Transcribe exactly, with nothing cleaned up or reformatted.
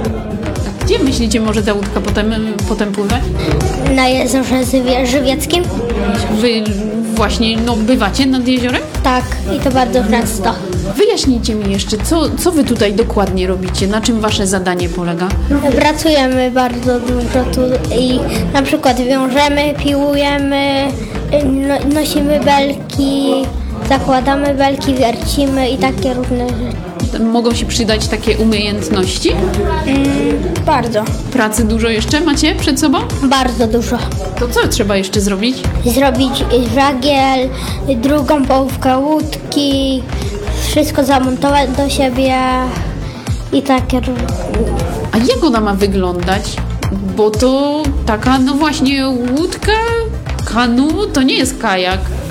Gdzie myślicie, może ta łódka potem, potem pływać? Na Jeziorze Żywie- Żywieckim? Wy właśnie no, bywacie nad jeziorem? Tak, i to bardzo często. Wyjaśnijcie mi jeszcze, co, co wy tutaj dokładnie robicie? Na czym wasze zadanie polega? Pracujemy bardzo dużo tu i na przykład wiążemy, piłujemy, no, nosimy belki, zakładamy belki, wiercimy i takie różne rzeczy. Mogą się przydać takie umiejętności? Bardzo, Pracy dużo jeszcze macie przed sobą? bardzo dużo. To co trzeba jeszcze zrobić? Zrobić żagiel, drugą połówkę łódki, wszystko zamontować do siebie i takie różne. A jak ona ma wyglądać? Bo to taka, no właśnie, łódka, kanu, to nie jest kajak.